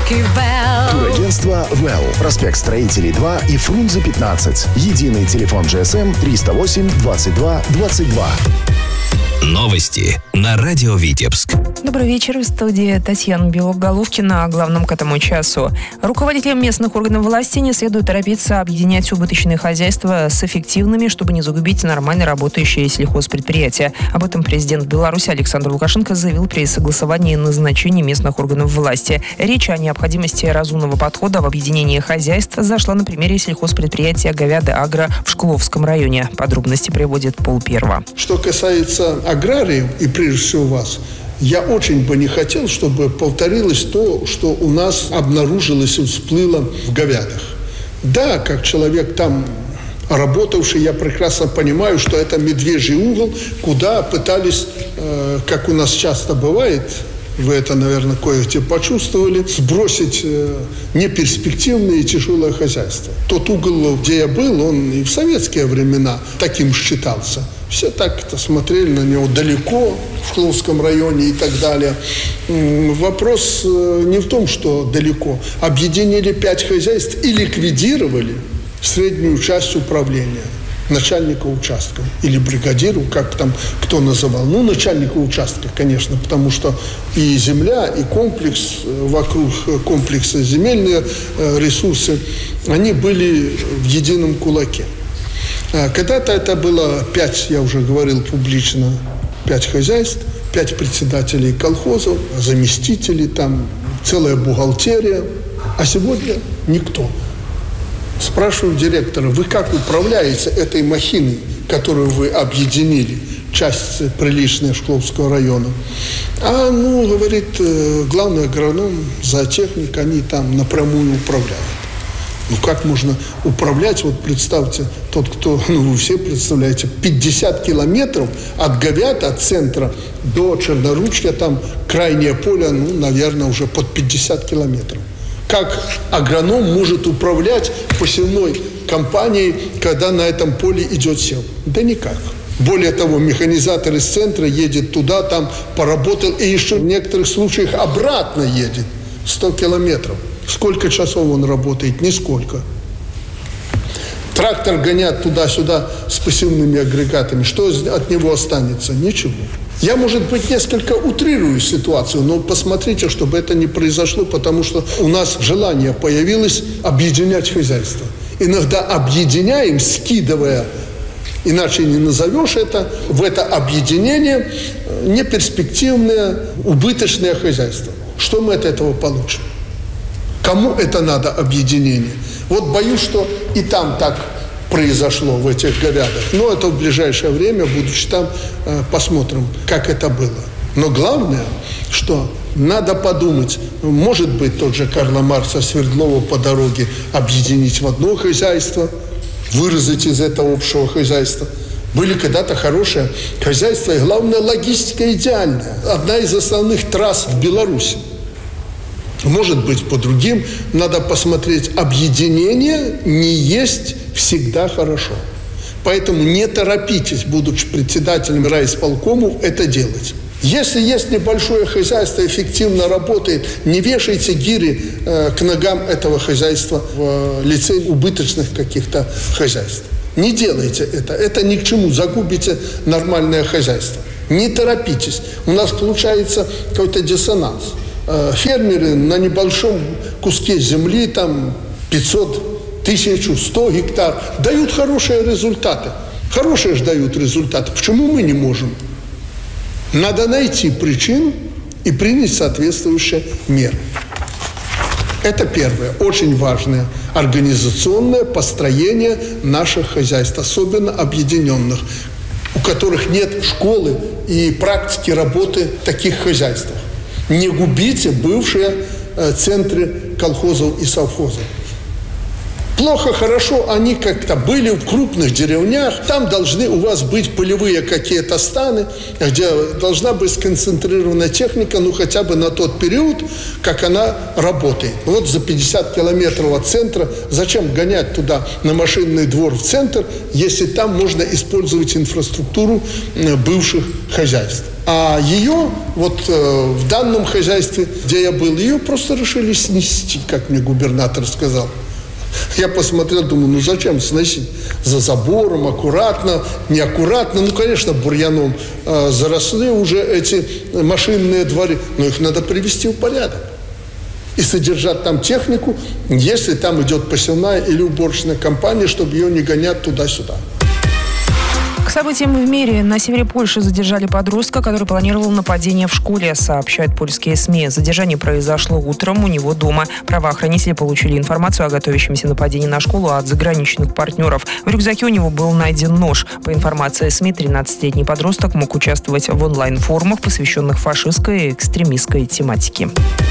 Турагентство «Вэлл». Проспект Строителей 2 и Фрунзе 15. Единый телефон GSM 308 22 22. Новости на радио Витебск. Добрый вечер. В студии Татьяна Белоголовкина. О главном к этому часу. Руководителям местных органов власти не следует торопиться объединять убыточные хозяйства с эффективными, чтобы не загубить нормально работающие сельхозпредприятия. Об этом президент Беларуси Александр Лукашенко заявил при согласовании назначения местных органов власти. Речь о необходимости разумного подхода в объединении хозяйств зашла на примере сельхозпредприятия «Говяда Агро» в Шкловском районе. Подробности приводит Пол Первого. Что касается аграриев и прежде всего вас, я очень бы не хотел, чтобы повторилось то, что у нас обнаружилось и всплыло в говядах. Да, как человек там работавший, я прекрасно понимаю, что это медвежий угол, куда пытались, как у нас часто бывает, вы это, наверное, кое-где почувствовали, сбросить неперспективное и тяжелое хозяйство. Тот угол, где я был, он и в советские времена таким считался. Все так-то смотрели на него далеко, в Шкловском районе и так далее. Вопрос не в том, что далеко. Объединили 5 хозяйств и ликвидировали среднюю часть управления. Начальника участка или бригадиру, как там кто называл. Ну, начальника участка, конечно, потому что и земля, и комплекс, вокруг комплекса земельные ресурсы, они были в едином кулаке. Когда-то это было 5, я уже говорил публично, 5 хозяйств, 5 председателей колхозов, заместителей, там целая бухгалтерия, а сегодня никто. Спрашиваю директора, вы как управляете этой махиной, которую вы объединили, часть приличная Шкловского района? Говорит, главный агроном, зоотехник, они там напрямую управляют. Как можно управлять, вот представьте, вы все представляете, 50 километров от Говяд, от центра до Черноручья, там крайнее поле, наверное, уже под 50 километров. Как агроном может управлять посевной компанией, когда на этом поле идет сев? Да никак. Более того, механизатор из центра едет туда, там поработал, и еще в некоторых случаях обратно едет 100 километров. Сколько часов он работает? Нисколько. Трактор гонят туда-сюда с посевными агрегатами. Что от него останется? Ничего. Я, может быть, несколько утрирую ситуацию, но посмотрите, чтобы это не произошло, потому что у нас желание появилось объединять хозяйство. Иногда объединяем, скидывая, иначе не назовешь это, в это объединение неперспективное, убыточное хозяйство. Что мы от этого получим? Кому это надо объединение? Вот боюсь, что и там так произошло, в этих Говядах. Но это в ближайшее время, будучи там, посмотрим, как это было. Но главное, что надо подумать, может быть, тот же Карла Маркса Свердлова по дороге объединить в одно хозяйство, вырезать из этого общего хозяйства. Были когда-то хорошие хозяйства, и главное, логистика идеальная. Одна из основных трасс в Беларуси. Может быть, по другим надо посмотреть. Объединение не есть всегда хорошо. Поэтому не торопитесь, будучи председателем райисполкомов, это делать. Если есть небольшое хозяйство, эффективно работает, не вешайте гири к ногам этого хозяйства в лице убыточных каких-то хозяйств. Не делайте это. Это ни к чему. Загубите нормальное хозяйство. Не торопитесь. У нас получается какой-то диссонанс. Фермеры на небольшом куске земли, там 500, 1000, 100 гектар, дают хорошие результаты. Хорошие же дают результаты. Почему мы не можем? Надо найти причину и принять соответствующие меры. Это первое, очень важное организационное построение наших хозяйств, особенно объединенных, у которых нет школы и практики работы в таких хозяйствах. Не губите бывшие центры колхозов и совхозов. Плохо, хорошо, они как-то были в крупных деревнях, там должны у вас быть полевые какие-то станы, где должна быть сконцентрирована техника, хотя бы на тот период, как она работает. Вот за 50 километров от центра, зачем гонять туда на машинный двор в центр, если там можно использовать инфраструктуру бывших хозяйств? А ее, вот в данном хозяйстве, где я был, ее просто решили снести, как мне губернатор сказал. Я посмотрел, думаю, зачем сносить? За забором, аккуратно, неаккуратно. Конечно, бурьяном заросли уже эти машинные дворы, но их надо привести в порядок. И содержать там технику, если там идет посевная или уборочная компания, чтобы ее не гонять туда-сюда. К событиям в мире. На севере Польши задержали подростка, который планировал нападение в школе, сообщают польские СМИ. Задержание произошло утром у него дома. Правоохранители получили информацию о готовящемся нападении на школу от заграничных партнеров. В рюкзаке у него был найден нож. По информации СМИ, 13-летний подросток мог участвовать в онлайн-форумах, посвященных фашистской и экстремистской тематике.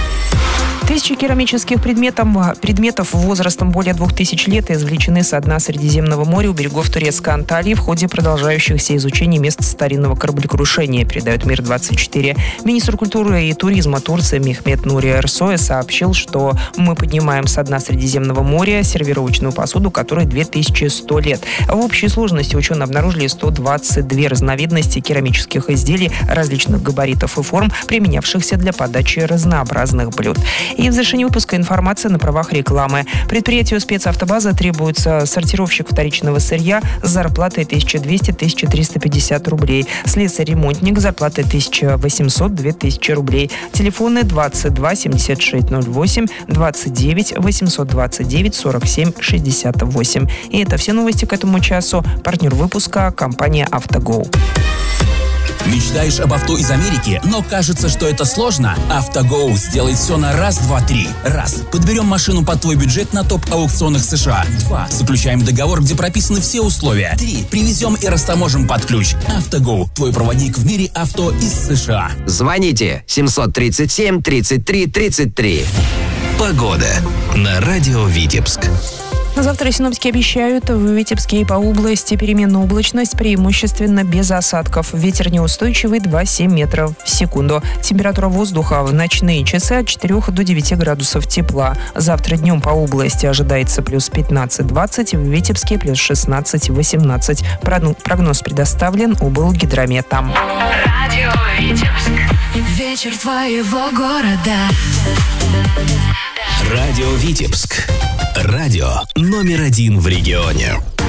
Тысячи керамических предметов возрастом более 2000 лет извлечены со дна Средиземного моря у берегов турецкой Анталии в ходе продолжающихся изучений мест старинного кораблекрушения, передает Мир-24. Министр культуры и туризма Турции Мехмет Нури Эрсоя сообщил, что мы поднимаем со дна Средиземного моря сервировочную посуду, которой 2100 лет. В общей сложности ученые обнаружили 122 разновидности керамических изделий различных габаритов и форм, применявшихся для подачи разнообразных блюд. И в завершении выпуска информация на правах рекламы. Предприятию спецавтобаза требуется сортировщик вторичного сырья с зарплатой 1200-1350 рублей. Слесарь-ремонтник с зарплатой 1800-2000 рублей. Телефоны 22 76 08, 29 829 47 68. И это все новости к этому часу. Партнер выпуска – компания «АвтоГоу». Мечтаешь об авто из Америки, но кажется, что это сложно? АвтоГоу сделает все на раз, два, три. Раз. Подберем машину под твой бюджет на топ-аукционах США. 2. Заключаем договор, где прописаны все условия. 3. Привезем и растаможим под ключ. АвтоГоу. Твой проводник в мире авто из США. Звоните 737 33 33. Погода на радио Витебск. На завтра синоптики обещают в Витебске и по области переменную облачность, преимущественно без осадков. Ветер неустойчивый 2,7 метров в секунду. Температура воздуха в ночные часы от 4 до 9 градусов тепла. Завтра днем по области ожидается плюс 15-20, в Витебске плюс 16-18. Прогноз предоставлен облгидрометом. Радио Витебск. Вечер твоего города. Радио Витебск. Радио номер 1 в регионе.